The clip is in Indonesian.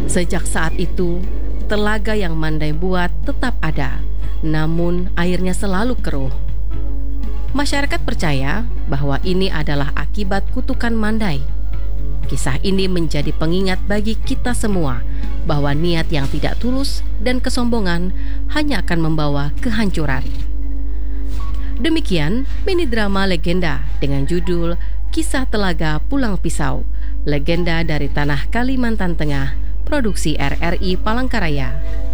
Sejak saat itu, telaga yang Mandai buat tetap ada, namun airnya selalu keruh. Masyarakat percaya bahwa ini adalah akibat kutukan Mandai. Kisah ini menjadi pengingat bagi kita semua bahwa niat yang tidak tulus dan kesombongan hanya akan membawa kehancuran. Demikian mini drama legenda dengan judul Kisah Telaga Pulang Pisau, legenda dari tanah Kalimantan Tengah, produksi RRI Palangkaraya.